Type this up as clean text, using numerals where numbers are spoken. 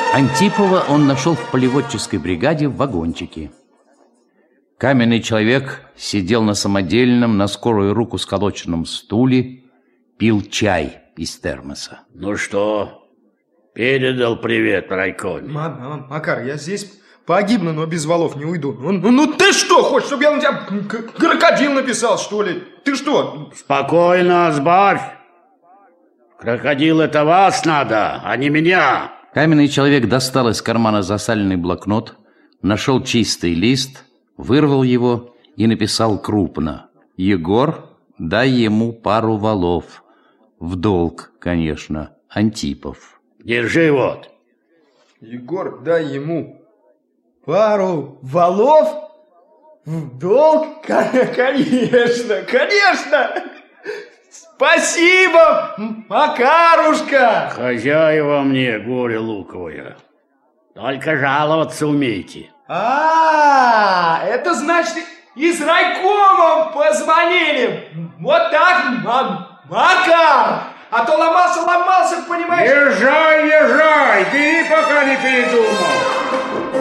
Антипова он нашел в полеводческой бригаде в вагончике. Каменный человек сидел на самодельном, на скорую руку сколоченном стуле, пил чай из термоса. Ну что, передал привет райкоме? Макар, я здесь погибну, но без валов не уйду. Ну ты что, хочешь, чтобы я на тебя крокодил написал, что ли? Ты что? Спокойно, сбавь. Крокодил, это вас надо, а не меня. Каменный человек достал из кармана засаленный блокнот, нашел чистый лист, вырвал его и написал крупно: «Егор, дай ему пару валов. В долг, конечно, Антипов». Держи вот. Егор, дай ему пару валов? В долг? Конечно, конечно! Спасибо, Макарушка! Хозяева мне, горе луковое. Только жаловаться умейте. Это значит, из райкома позвонили. Вот так, Макар! А то ломался, понимаешь? Езжай, бери, пока не передумал.